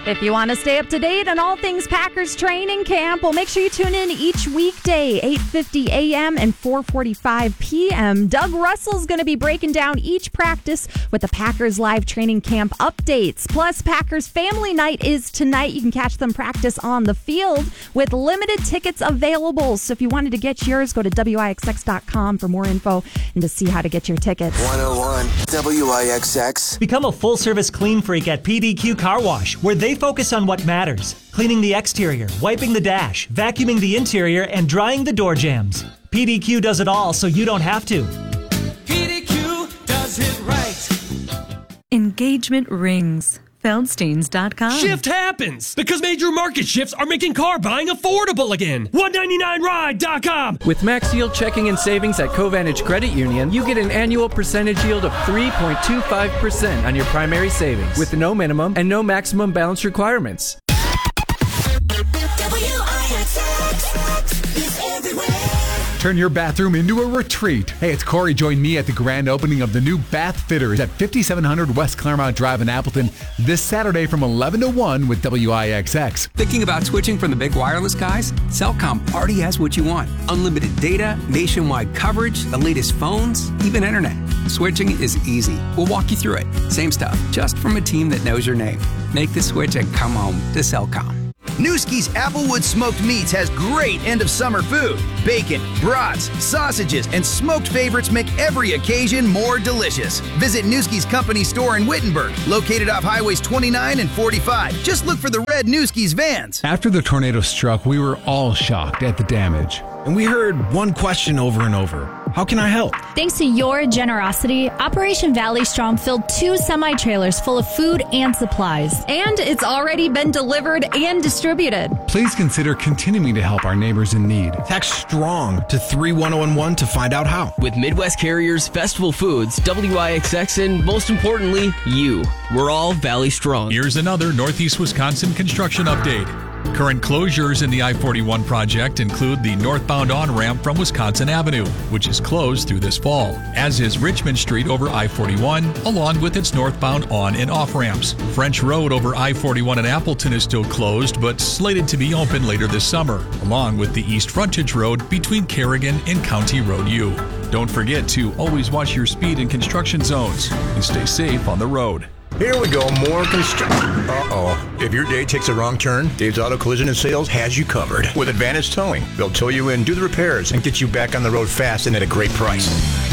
If you want to stay up to date on all things Packers training camp, well, make sure you tune in each weekday, 8:50 a.m. and 4:45 p.m. Doug Russell's going to be breaking down each practice with the Packers live training camp updates. Plus, Packers Family Night is tonight. You can catch them practice on the field with limited tickets available. So if you wanted to get yours, go to WIXX.com for more info and to see how to get your tickets. 101 WIXX. Become a full-service clean freak at PDQ Car Wash, where they focus on what matters. Cleaning the exterior, wiping the dash, vacuuming the interior, and drying the door jambs. PDQ does it all so you don't have to. PDQ does it right. Engagement rings. Feldsteins.com. Shift happens because major market shifts are making car buying affordable again. 199ride.com. With Max Yield checking and savings at Covantage Credit Union, you get an annual percentage yield of 3.25% on your primary savings with no minimum and no maximum balance requirements. Turn your bathroom into a retreat. Hey, it's Corey. Join me at the grand opening of the new Bath Fitters at 5700 West Claremont Drive in Appleton this Saturday from 11 to 1 with WIXX. Thinking about switching from the big wireless guys? Cellcom already has what you want. Unlimited data, nationwide coverage, the latest phones, even internet. Switching is easy. We'll walk you through it. Same stuff, just from a team that knows your name. Make the switch and come home to Cellcom. Newski's Applewood Smoked Meats has great end-of-summer food. Bacon, brats, sausages, and smoked favorites make every occasion more delicious. Visit Newski's company store in Wittenberg, located off Highways 29 and 45. Just look for the red Newski's vans. After the tornado struck, we were all shocked at the damage. And we heard one question over and over. How can I help? Thanks to your generosity, Operation Valley Strong filled 2 semi-trailers full of food and supplies. And it's already been delivered and distributed. Please consider continuing to help our neighbors in need. Text STRONG to 31011 to find out how. With Midwest Carriers, Festival Foods, WIXX, and most importantly, you. We're all Valley Strong. Here's another Northeast Wisconsin construction update. Current closures in the I-41 project include the northbound on-ramp from Wisconsin Avenue, which is closed through this fall, as is Richmond Street over I-41, along with its northbound on- and off-ramps. French Road over I-41 in Appleton is still closed, but slated to be open later this summer, along with the East Frontage Road between Carrigan and County Road U. Don't forget to always watch your speed in construction zones and stay safe on the road. Here we go, more construction. Uh-oh. If your day takes a wrong turn, Dave's Auto Collision and Sales has you covered. With Advantage Towing, they'll tow you in, do the repairs, and get you back on the road fast and at a great price.